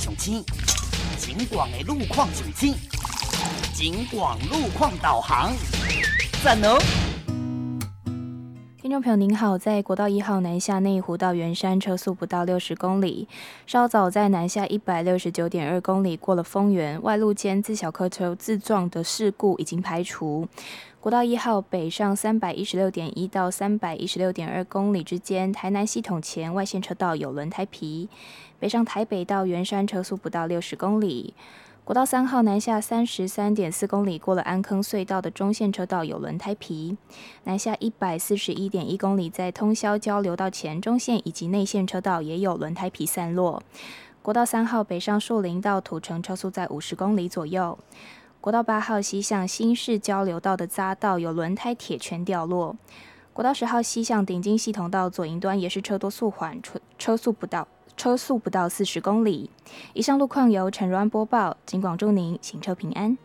上青，景广的路况上青，景广路况导航，赞哦！ 听众朋友您好，在国道1号南下内湖到圆山车速不到60公里，稍早在南下169.2公里过了丰原，外路间自小客车自撞的事故已经排除。国道1号北上316.1到316.2公里之间，台南系统前外线车道有轮胎皮，北上台北到圆山车速不到60公里。国道3号南下33.4公里，过了安坑隧道的中线车道有轮胎皮，南下141.1公里，在通霄交流道前中线以及内线车道也有轮胎皮散落。国道3号北上树林到土城车速在50公里左右。国道8号西向新市交流道的匝道有轮胎铁圈掉落。国道10号西向顶金系统道左营端也是车多速缓，车速不到40公里。以上路况由陈如安播报，警广祝您行车平安。